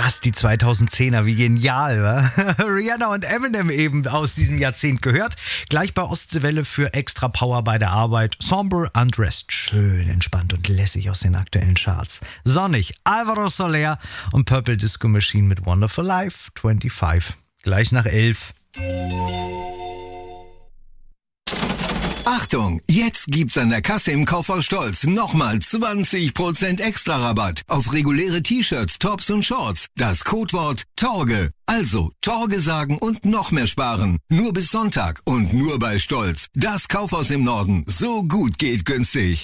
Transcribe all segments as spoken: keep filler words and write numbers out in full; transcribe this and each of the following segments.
Krass, die zweitausendzehner, wie genial, wa? Rihanna und Eminem eben aus diesem Jahrzehnt gehört. Gleich bei Ostseewelle für extra Power bei der Arbeit. Somber Undressed, schön entspannt und lässig aus den aktuellen Charts. Sonnig, Alvaro Soler und Purple Disco Machine mit Wonderful Life fünfundzwanzig. Gleich nach elf. Achtung, jetzt gibt's an der Kasse im Kaufhaus Stolz nochmal zwanzig Prozent extra Rabatt auf reguläre T-Shirts, Tops und Shorts. Das Codewort Torge. Also Torge sagen und noch mehr sparen. Nur bis Sonntag und nur bei Stolz. Das Kaufhaus im Norden. So gut geht günstig.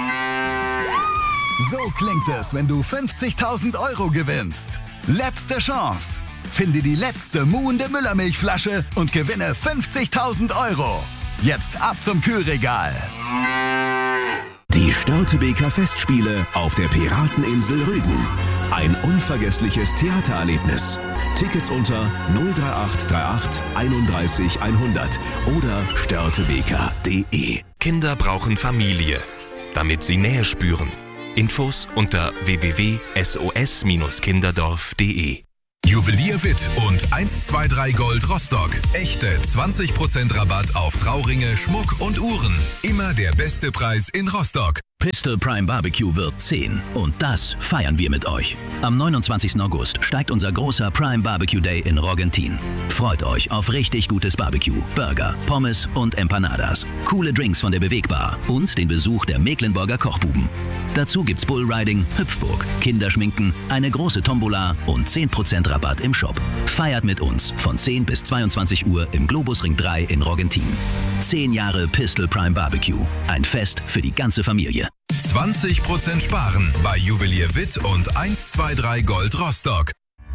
So klingt es, wenn du fünfzigtausend Euro gewinnst. Letzte Chance. Finde die letzte muhende Müllermilchflasche und gewinne fünfzigtausend Euro. Jetzt ab zum Kühlregal. Die Störtebeker Festspiele auf der Pirateninsel Rügen. Ein unvergessliches Theatererlebnis. Tickets unter null drei acht drei acht einunddreißig hundert oder störtebeker punkt de. Kinder brauchen Familie, damit sie Nähe spüren. Infos unter w w w punkt s o s Bindestrich kinderdorf punkt de. Juwelier Witt und eins zwei drei Gold Rostock. Echte zwanzig Prozent Rabatt auf Trauringe, Schmuck und Uhren. Immer der beste Preis in Rostock. Pistol Prime Barbecue wird zehn und das feiern wir mit euch. Am neunundzwanzigsten August steigt unser großer Prime Barbecue Day in Roggentin. Freut euch auf richtig gutes Barbecue, Burger, Pommes und Empanadas, coole Drinks von der Bewegbar und den Besuch der Mecklenburger Kochbuben. Dazu gibt's Bullriding, Hüpfburg, Kinderschminken, eine große Tombola und zehn Prozent Rabatt im Shop. Feiert mit uns von zehn bis zweiundzwanzig Uhr im Globusring drei in Roggentin. zehn Jahre Pistol Prime Barbecue. Ein Fest für die ganze Familie. zwanzig Prozent sparen bei Juwelier Witt und eins zwei drei Gold Rostock.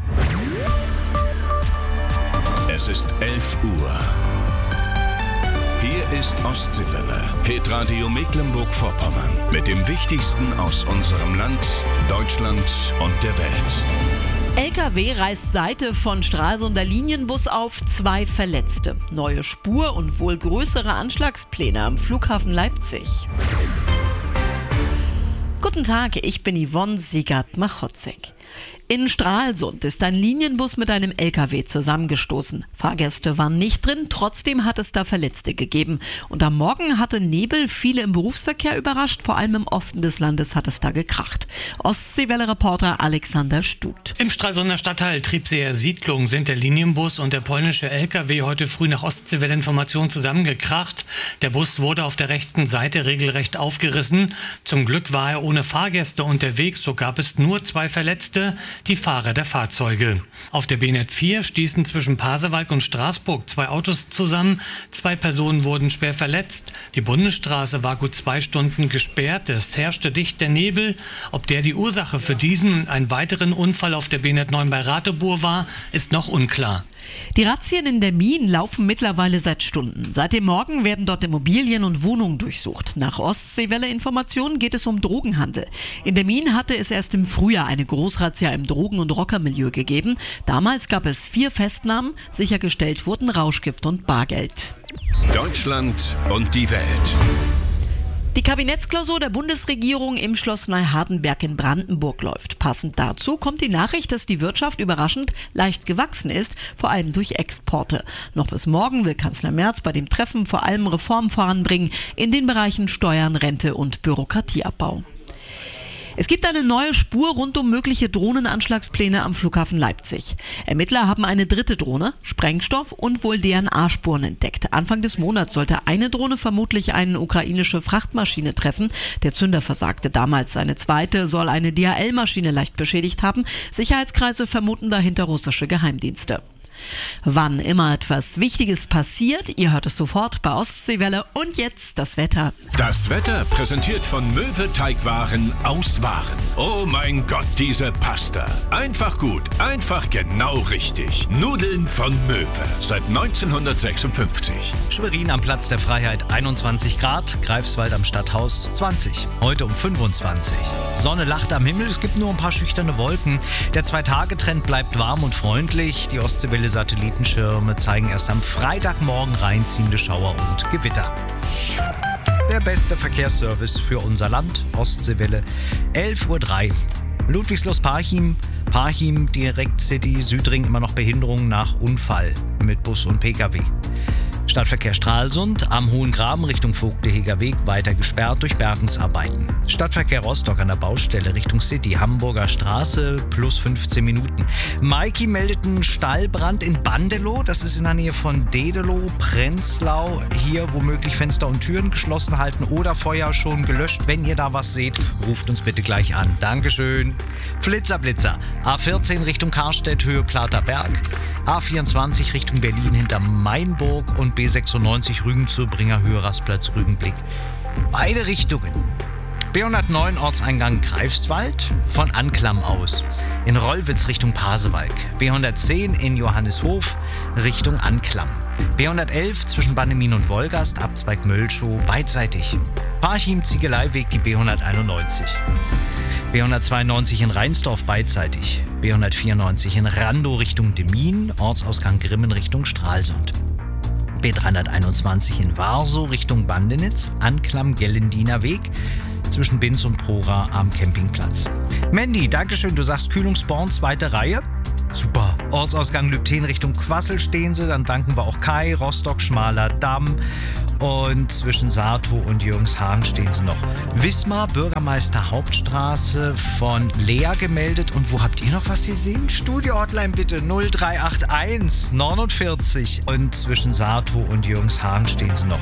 Es ist elf Uhr. Hier ist Ostseewelle, Hitradio Mecklenburg-Vorpommern mit dem Wichtigsten aus unserem Land, Deutschland und der Welt. L K W reißt Seite von Stralsunder Linienbus auf, zwei Verletzte. Neue Spur und wohl größere Anschlagspläne am Flughafen Leipzig. Guten Tag, ich bin Yvonne Siegert-Machotzek. In Stralsund ist ein Linienbus mit einem L K W zusammengestoßen. Fahrgäste waren nicht drin, trotzdem hat es da Verletzte gegeben. Und am Morgen hatte Nebel viele im Berufsverkehr überrascht, vor allem im Osten des Landes hat es da gekracht. Ostseewelle-Reporter Alexander Stut. Im Stralsunder Stadtteil Triebseer Siedlung sind der Linienbus und der polnische L K W heute früh nach Ostseewelle-Information zusammengekracht. Der Bus wurde auf der rechten Seite regelrecht aufgerissen. Zum Glück war er ohne Fahrgäste unterwegs, so gab es nur zwei Verletzte, die Fahrer der Fahrzeuge. Auf der B N E T vier stießen zwischen Pasewalk und Straßburg zwei Autos zusammen. Zwei Personen wurden schwer verletzt. Die Bundesstraße war gut zwei Stunden gesperrt. Es herrschte dichter Nebel. Ob der die Ursache für diesen und einen weiteren Unfall auf der B N E T neun bei Ratebohr war, ist noch unklar. Die Razzien in der Mien laufen mittlerweile seit Stunden. Seit dem Morgen werden dort Immobilien und Wohnungen durchsucht. Nach Ostseewelle-Informationen geht es um Drogenhandel. In der Mien hatte es erst im Frühjahr eine Großrazzia im Drogen- und Rockermilieu gegeben. Damals gab es vier Festnahmen. Sichergestellt wurden Rauschgift und Bargeld. Deutschland und die Welt. Die Kabinettsklausur der Bundesregierung im Schloss Neuhardenberg in Brandenburg läuft. Passend dazu kommt die Nachricht, dass die Wirtschaft überraschend leicht gewachsen ist, vor allem durch Exporte. Noch bis morgen will Kanzler Merz bei dem Treffen vor allem Reformen voranbringen in den Bereichen Steuern, Rente und Bürokratieabbau. Es gibt eine neue Spur rund um mögliche Drohnenanschlagspläne am Flughafen Leipzig. Ermittler haben eine dritte Drohne, Sprengstoff und wohl D N A-Spuren entdeckt. Anfang des Monats sollte eine Drohne vermutlich eine ukrainische Frachtmaschine treffen. Der Zünder versagte damals. Eine zweite soll eine D H L-Maschine leicht beschädigt haben. Sicherheitskreise vermuten dahinter russische Geheimdienste. Wann immer etwas Wichtiges passiert, ihr hört es sofort bei Ostseewelle. Und jetzt das Wetter. Das Wetter präsentiert von Möwe Teigwaren aus Waren. Oh mein Gott, diese Pasta. Einfach gut, einfach genau richtig. Nudeln von Möwe seit neunzehnhundertsechsundfünfzig. Schwerin am Platz der Freiheit einundzwanzig Grad, Greifswald am Stadthaus zwanzig. Heute um fünfundzwanzig. Sonne lacht am Himmel, es gibt nur ein paar schüchterne Wolken. Der Zwei-Tage-Trend bleibt warm und freundlich. Die Ostseewelle-Satellitenschirme zeigen erst am Freitagmorgen reinziehende Schauer und Gewitter. Der beste Verkehrsservice für unser Land, Ostseewelle, elf Uhr drei. Ludwigslust-Parchim, Parchim direkt City, Südring immer noch Behinderung nach Unfall mit Bus und P K W. Stadtverkehr Stralsund am Hohen Graben Richtung Vogteheger Weg weiter gesperrt durch Bergungsarbeiten. Stadtverkehr Rostock an der Baustelle Richtung City, Hamburger Straße plus fünfzehn Minuten. Maiki meldet einen Stallbrand in Bandelow, das ist in der Nähe von Dedelow, Prenzlau. Hier womöglich Fenster und Türen geschlossen halten oder Feuer schon gelöscht. Wenn ihr da was seht, ruft uns bitte gleich an. Dankeschön. Flitzer, Blitzer. A vierzehn Richtung Karstedt, Höhe Platerberg. A vierundzwanzig Richtung Berlin hinter Mainburg und B sechsundneunzig Rügen zur Bringer Höhe Rastplatz Rügenblick. Beide Richtungen. B hundertneun Ortseingang Greifswald von Anklam aus. In Rollwitz Richtung Pasewalk. B hundertzehn in Johannishof Richtung Anklam. B hundertelf zwischen Bannemin und Wolgast, Abzweig Mölschow, beidseitig. Parchim Ziegeleiweg die B hunderteinundneunzig. B hundertzweiundneunzig in Rheinsdorf beidseitig. B hundertvierundneunzig in Randow Richtung Demmin, Ortsausgang Grimmen Richtung Stralsund. B dreihunderteinundzwanzig in Warsow Richtung Bandenitz, Anklam Gellendiner Weg zwischen Binz und Prora am Campingplatz. Mandy, Dankeschön, du sagst Kühlungsborn, zweite Reihe. Super. Ortsausgang Lübten Richtung Quassel stehen sie. Dann danken wir auch Kai, Rostock, Schmaler Damm. Und zwischen Sato und Jürgenshagen stehen sie noch. Wismar, Bürgermeister Hauptstraße von Lea gemeldet. Und wo habt ihr noch was gesehen? Studio-Hotline bitte null drei acht eins neunundvierzig. Und zwischen Sato und Jürgenshagen stehen sie noch.